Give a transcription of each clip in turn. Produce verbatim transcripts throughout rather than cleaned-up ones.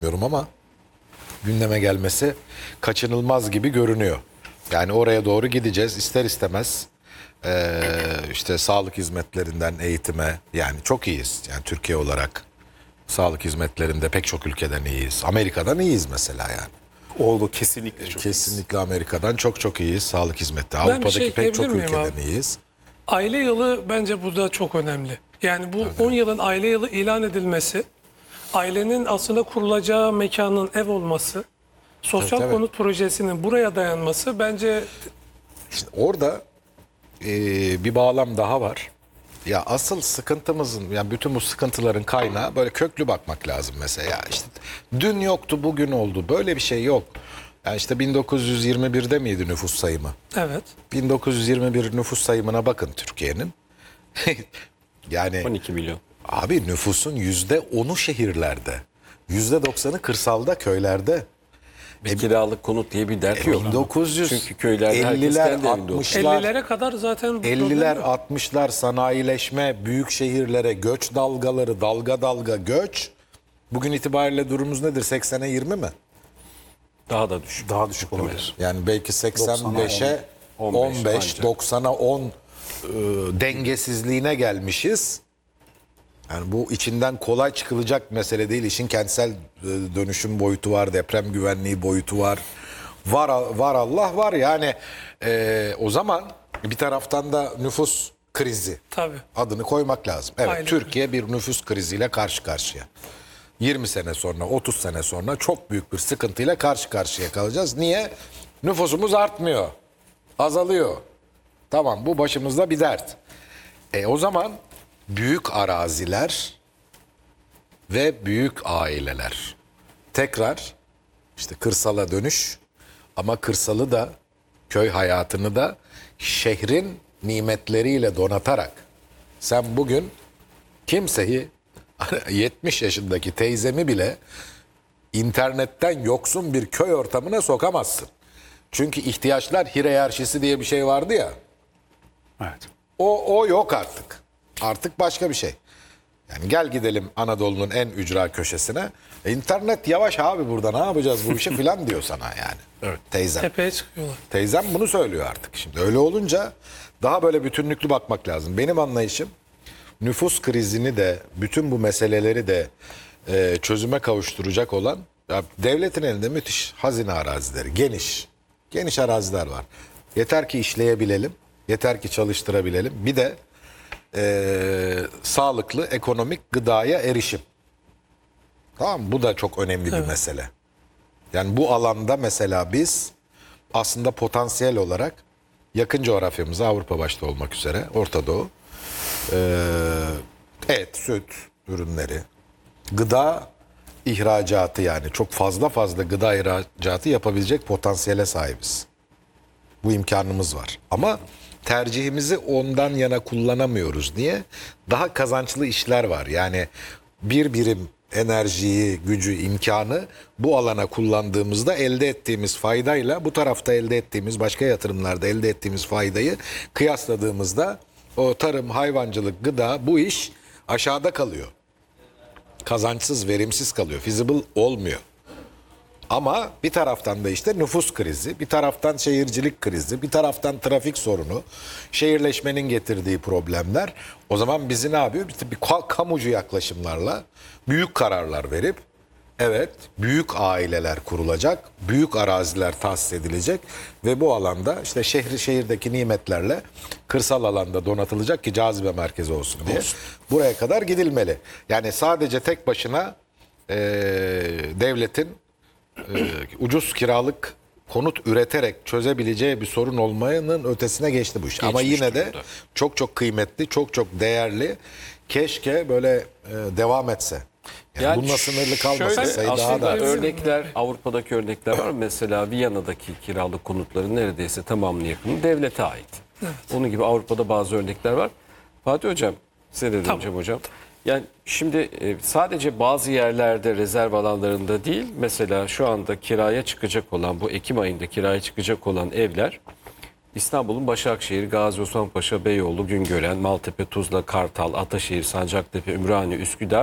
bilmiyorum ama gündeme gelmesi kaçınılmaz gibi görünüyor. Yani oraya doğru gideceğiz ister istemez. Ee, işte sağlık hizmetlerinden eğitime, yani çok iyiyiz. Yani Türkiye olarak sağlık hizmetlerinde pek çok ülkeden iyiyiz. Amerika'dan iyiyiz mesela yani. Oldu kesinlikle çok Kesinlikle Amerika'dan çok çok iyiyiz sağlık hizmeti. Ben bir Avrupa'daki şey pek çok ekleyebilir miyim ülkeden abi? iyiyiz. Aile yılı bence burada çok önemli. Yani bu on yılın aile yılı ilan edilmesi, ailenin aslında kurulacağı mekanın ev olması, sosyal Tabii, tabii. konut projesinin buraya dayanması bence Şimdi orada e, bir bağlam daha var. Ya asıl sıkıntımızın, yani bütün bu sıkıntıların kaynağı böyle köklü bakmak lazım mesela. Ya işte dün yoktu, bugün oldu. Böyle bir şey yok. Yani işte bin dokuz yüz yirmi birde miydi nüfus sayımı? evet. bin dokuz yüz yirmi bir nüfus sayımına bakın Türkiye'nin. Yani on iki milyon. abi nüfusun yüzde onu şehirlerde. Yüzde doksanı kırsalda, köylerde. Bir kiralık konut diye bir dert yok. bin dokuz yüz Çünkü köylerde herkes elliler, kendi evinde oturuyor. altmışlar, ellilere kadar zaten bu elliler, problem yok. altmışlar sanayileşme, büyük şehirlere göç dalgaları, dalga dalga göç. Bugün itibariyle durumumuz nedir? seksene yirmi mi? Daha da düşük. Daha düşük olabilir. Yani belki seksen beşe on, on on beş beş, ancak. doksana on e, dengesizliğine gelmişiz. Yani bu içinden kolay çıkılacak mesele değil. İşin kentsel e, dönüşüm boyutu var, deprem güvenliği boyutu var. Var var Allah var. Yani e, o zaman bir taraftan da nüfus krizi Tabii. adını koymak lazım. Evet, Aynen. Türkiye bir nüfus kriziyle karşı karşıya. yirmi sene sonra, otuz sene sonra çok büyük bir sıkıntıyla karşı karşıya kalacağız. Niye? Nüfusumuz artmıyor. Azalıyor. Tamam, bu başımızda bir dert. E o zaman büyük araziler ve büyük aileler. Tekrar işte kırsala dönüş, ama kırsalı da, köy hayatını da şehrin nimetleriyle donatarak. Sen bugün kimseyi, yetmiş yaşındaki teyzemi bile internetten yoksun bir köy ortamına sokamazsın. Çünkü ihtiyaçlar hiyerarşisi diye bir şey vardı ya. Evet. O, o yok artık. Artık başka bir şey. Yani gel gidelim Anadolu'nun en ücra köşesine. E, internet yavaş abi, burada ne yapacağız bu işi filan diyor sana yani. Evet. Teyzem. Tepeye çıkıyorlar. Teyzem bunu söylüyor artık. Şimdi öyle olunca daha böyle bütünlüklü bakmak lazım. Benim anlayışım nüfus krizini de, bütün bu meseleleri de e, çözüme kavuşturacak olan, ya devletin elinde müthiş hazine arazileri, geniş, geniş araziler var. Yeter ki işleyebilelim, yeter ki çalıştırabilelim. Bir de e, sağlıklı, ekonomik gıdaya erişim. Tamam mı? Bu da çok önemli bir mesele. Yani bu alanda mesela biz aslında potansiyel olarak yakın coğrafyamıza, Avrupa başta olmak üzere, Orta Doğu, Ee, et, süt ürünleri, gıda ihracatı, yani çok fazla fazla gıda ihracatı yapabilecek potansiyele sahibiz. Bu imkanımız var. Ama tercihimizi ondan yana kullanamıyoruz. Niye? Daha kazançlı işler var. Yani bir birim enerjiyi, gücü, imkanı bu alana kullandığımızda elde ettiğimiz faydayla bu tarafta elde ettiğimiz, başka yatırımlarda elde ettiğimiz faydayı kıyasladığımızda o tarım, hayvancılık, gıda, bu iş aşağıda kalıyor. Kazançsız, verimsiz kalıyor. Feasible olmuyor. Ama bir taraftan da işte nüfus krizi, bir taraftan şehircilik krizi, bir taraftan trafik sorunu, şehirleşmenin getirdiği problemler. O zaman bizi ne yapıyor? İşte bir kamucu yaklaşımlarla büyük kararlar verip, evet, büyük aileler kurulacak, büyük araziler tahsis edilecek ve bu alanda işte şehri, şehirdeki nimetlerle kırsal alanda donatılacak ki cazibe merkezi olsun diye. Olsun. Buraya kadar gidilmeli. Yani sadece tek başına e, devletin e, ucuz kiralık konut üreterek çözebileceği bir sorun olmanın ötesine geçti bu iş. Ama yine de durumda. Çok çok kıymetli, çok çok değerli. Keşke böyle e, devam etse. Yani Yani bununla sınırlı kalmasa şöyle, sayı daha aslında da. örnekler, Avrupa'daki örnekler var. Mesela Viyana'daki kiralık konutların neredeyse tamamını yakını devlete ait. Evet. Onun gibi Avrupa'da bazı örnekler var. Fatih Hocam, size de döneceğim hocam. Yani şimdi sadece bazı yerlerde, rezerv alanlarında değil, mesela şu anda kiraya çıkacak olan, bu Ekim ayında kiraya çıkacak olan evler İstanbul'un Başakşehir, Gazi Osman Paşa, Beyoğlu, Güngören, Maltepe, Tuzla, Kartal, Ataşehir, Sancaktepe, Ümraniye, Üsküdar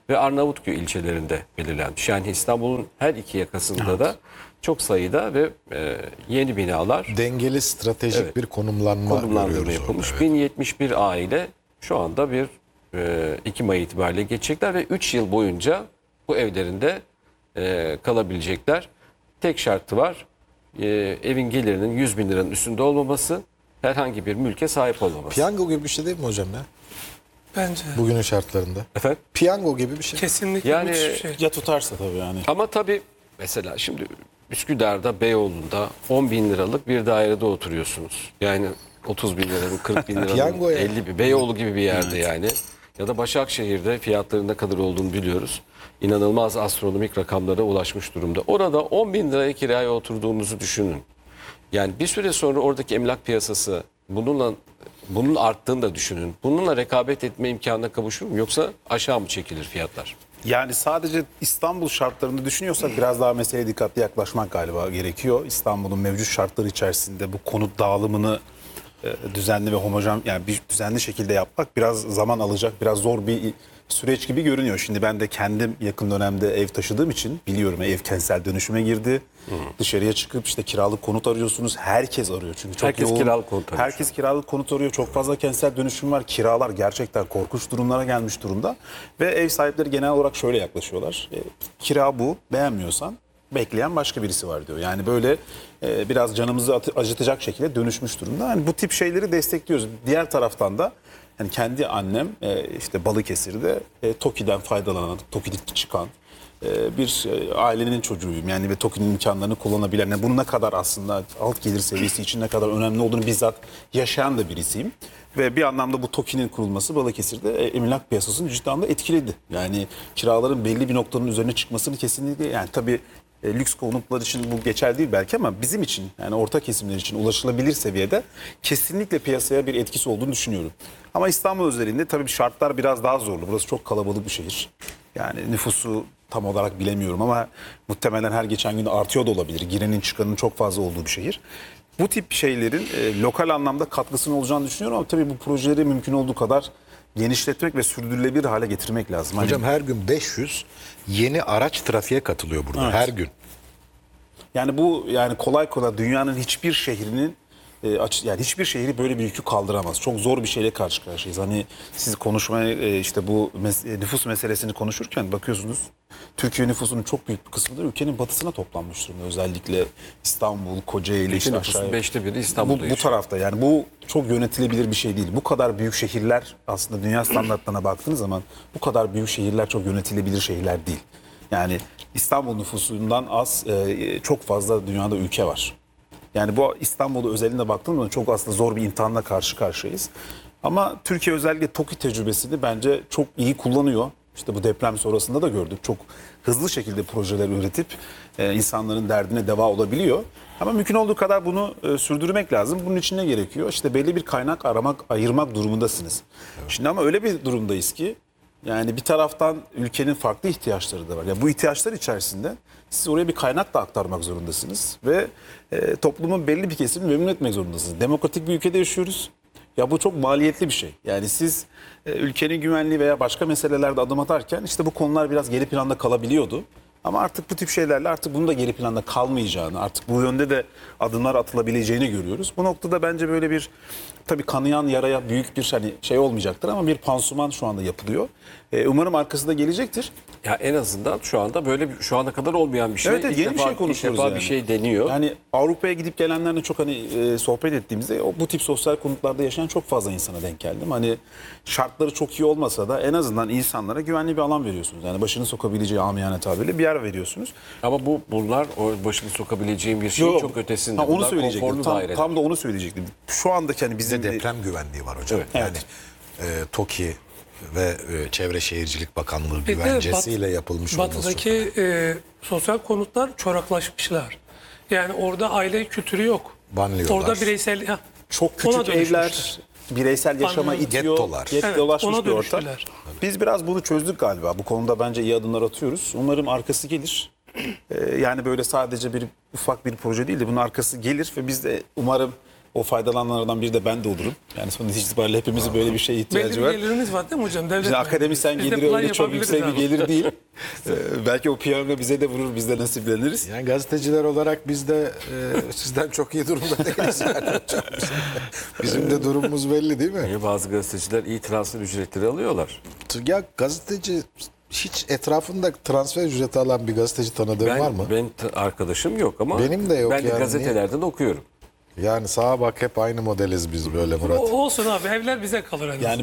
ve Arnavutköy ilçelerinde belirlenmiş. Yani İstanbul'un her iki yakasında da çok sayıda ve e, yeni binalar Dengeli stratejik Evet. bir konumlanma, konumlandırma görüyoruz yapılmış. orada, evet. bin yetmiş bir aile şu anda bir e, Ekim ayı itibariyle geçecekler ve üç yıl boyunca bu evlerinde e, kalabilecekler. Tek şartı var, e, evin gelirinin yüz bin liranın üstünde olmaması, herhangi bir mülke sahip olmaması. Piyango gibi bir şey değil mi hocam ya? Bence Bugünün şartlarında. Efendim? Piyango gibi bir şey. kesinlikle Yani- müthiş bir şey. Ya tutarsa tabii yani. Ama tabii mesela şimdi Üsküdar'da, Beyoğlu'nda on bin liralık bir dairede oturuyorsunuz. Yani otuz bin liranın, kırk bin liranın, Piyango ya. elli bin, Beyoğlu gibi bir yerde yani. Ya da Başakşehir'de fiyatların ne kadar olduğunu biliyoruz. İnanılmaz astronomik rakamlara ulaşmış durumda. Orada on bin liraya kiraya oturduğunuzu düşünün. Yani bir süre sonra oradaki emlak piyasası bununla bunun arttığını da düşünün. Bununla rekabet etme imkanına kavuşur mu? Yoksa aşağı mı çekilir fiyatlar? Yani sadece İstanbul şartlarını düşünüyorsak biraz daha meseleye dikkatli yaklaşmak galiba gerekiyor. İstanbul'un mevcut şartları içerisinde bu konut dağılımını e, düzenli ve homojen, yani bir düzenli şekilde yapmak biraz zaman alacak, biraz zor bir süreç gibi görünüyor. Şimdi ben de kendim yakın dönemde ev taşıdığım için biliyorum, ev kentsel dönüşüme girdi. Dışarıya çıkıp işte kiralık konut arıyorsunuz. Herkes arıyor çünkü çok Herkes yoğun. kiralık konut arıyor. Herkes kiralık konut arıyor. Çok fazla kentsel dönüşüm var. Kiralar gerçekten korkunç durumlara gelmiş durumda. Ve ev sahipleri genel olarak şöyle yaklaşıyorlar. E, kira bu. Beğenmiyorsan bekleyen başka birisi var diyor. Yani böyle e, biraz canımızı atı- acıtacak şekilde dönüşmüş durumda. Yani bu tip şeyleri destekliyoruz. Diğer taraftan da yani kendi annem e, işte Balıkesir'de e, TOKİ'den faydalanan, TOKİ'den çıkan e, bir e, ailenin çocuğuyum. Yani ve TOKİ'nin imkanlarını kullanabilen, yani bunun ne kadar aslında alt gelir seviyesi için ne kadar önemli olduğunu bizzat yaşayan da birisiyim. Ve bir anlamda bu TOKİ'nin kurulması Balıkesir'de e, emlak piyasasını ciddi anlamda etkiledi. Yani kiraların belli bir noktanın üzerine çıkmasını kesinlikle, yani tabii e, lüks konutlar için bu geçerli değil belki ama bizim için, yani orta kesimler için ulaşılabilir seviyede kesinlikle piyasaya bir etkisi olduğunu düşünüyorum. Ama İstanbul özelinde tabii şartlar biraz daha zorlu. Burası çok kalabalık bir şehir. Yani nüfusu tam olarak bilemiyorum ama muhtemelen her geçen gün artıyor da olabilir. Girenin çıkanın çok fazla olduğu bir şehir. Bu tip şeylerin e, lokal anlamda katkısının olacağını düşünüyorum ama tabii bu projeleri mümkün olduğu kadar genişletmek ve sürdürülebilir hale getirmek lazım. Hani- Hocam her gün beş yüz yeni araç trafiğe katılıyor burada. Evet. Her gün. Yani bu, yani kolay kolay dünyanın hiçbir şehrinin e, aç, yani hiçbir şehri böyle bir yükü kaldıramaz. Çok zor bir şeyle karşı karşıyayız. Hani siz konuşmaya e, işte bu mes- e, nüfus meselesini konuşurken bakıyorsunuz Türkiye nüfusunun çok büyük bir kısmı da ülkenin batısına toplanmış durumda. Özellikle İstanbul, Kocaeli, Bütün işte nüfusun aşağıya. beşte biri Bu, İstanbul'da bu yaşıyor. tarafta, yani bu çok yönetilebilir bir şey değil. Bu kadar büyük şehirler, aslında dünya standartlarına baktığınız zaman bu kadar büyük şehirler çok yönetilebilir şehirler değil. Yani İstanbul nüfusundan az e, çok fazla dünyada ülke var. Yani bu İstanbul'da özelinde baktığımız zaman çok aslında zor bir imtihanla karşı karşıyayız. Ama Türkiye özellikle TOKİ tecrübesini bence çok iyi kullanıyor. İşte bu deprem sonrasında da gördük. Çok hızlı şekilde projeler üretip e, insanların derdine deva olabiliyor. Ama mümkün olduğu kadar bunu e, sürdürmek lazım. Bunun için ne gerekiyor? İşte belli bir kaynak aramak, ayırmak durumundasınız. Şimdi ama öyle bir durumdayız ki yani bir taraftan ülkenin farklı ihtiyaçları da var. Yani bu ihtiyaçlar içerisinde siz oraya bir kaynak da aktarmak zorundasınız. Ve e, toplumun belli bir kesimini memnun etmek zorundasınız. Demokratik bir ülkede yaşıyoruz. Ya bu çok maliyetli bir şey. Yani siz e, ülkenin güvenliği veya başka meselelerde adım atarken işte bu konular biraz geri planda kalabiliyordu. Ama artık bu tip şeylerle artık bunun da geri planda kalmayacağını, artık bu yönde de adımlar atılabileceğini görüyoruz. Bu noktada bence böyle bir, tabii kanayan yaraya büyük bir hani şey olmayacaktır ama bir pansuman şu anda yapılıyor. E, umarım arkasında gelecektir. Ya en azından şu anda böyle bir, şu ana kadar olmayan bir şey. Evet, evet, İlk yeni bir defa- şey konuşuyoruz ilk defa yani. bir şey deniyor. Yani Avrupa'ya gidip gelenlerle çok hani e, sohbet ettiğimizde o, bu tip sosyal konutlarda yaşayan çok fazla insana denk geldim. Hani şartları çok iyi olmasa da en azından insanlara güvenli bir alan veriyorsunuz. Yani başını sokabileceği, amiyane tabirle bir yer veriyorsunuz. Ama bu bunlar o başını sokabileceğin bir şeyin Yok, çok ötesinde. ha, onu Bunlar söyleyecektim. konforlu Tam, daireler. tam da onu söyleyecektim. Şu andaki hani bizim Bir de deprem güvenliği var hocam. Evet. Yani e, TOKİ ve e, Çevre Şehircilik Bakanlığı Bir de güvencesiyle bat- yapılmış olması. Batıdaki e, sosyal konutlar çoraklaşmışlar. Yani orada aile kültürü yok. Banlıyorlar. Orada bireysel... Ha, çok ona küçük dönüşmüşler. evler, bireysel yaşama Anladım. itiyor. Gettolar. Gettolaşmış Evet, ona bir ortam. dönüştüler. Biz biraz bunu çözdük galiba. Bu konuda bence iyi adımlar atıyoruz. Umarım arkası gelir. Ee, yani böyle sadece bir ufak bir proje değil de bunun arkası gelir ve biz de umarım O faydalananlardan biri de ben de olurum. Yani sonuç itibariyle hepimizin böyle bir şeye Belli ihtiyacı bir var. gelirimiz var değil mi hocam? Devlet Şimdi memuru. akademisyen Biz de geliri plan öyle çok yapabiliriz yüksek bir abi. gelir değil. Ee, belki o piyango bize de vurur, biz de nasipleniriz. Yani gazeteciler olarak biz de e, sizden çok iyi durumda değiliz. Yani hocam. Bizim de durumumuz belli değil mi? Niye bazı gazeteciler iyi transfer ücretleri alıyorlar? Ya gazeteci hiç etrafında transfer ücreti alan bir gazeteci tanıdığın Ben, var mı? ben t- arkadaşım yok ama Benim de yok ben de yani. gazetelerden okuyorum. Yani sağa bak hep aynı modeliz biz böyle Murat. O- Olsun abi evler bize kalır en Yani